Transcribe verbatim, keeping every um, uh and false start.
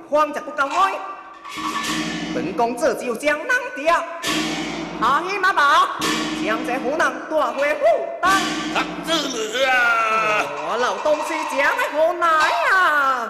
方才不够爱。本公这就将人调，阿希马宝将这湖南带回府当。 他子了啊！ 我老东西将来何来啊？